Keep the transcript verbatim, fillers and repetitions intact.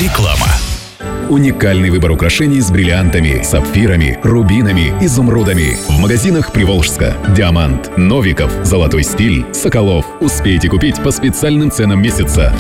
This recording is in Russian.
Реклама. Уникальный выбор украшений с бриллиантами, сапфирами, рубинами, изумрудами. В магазинах Приволжска. Диамант, Новиков, Золотой стиль, Соколов. Успейте купить по специальным ценам месяца.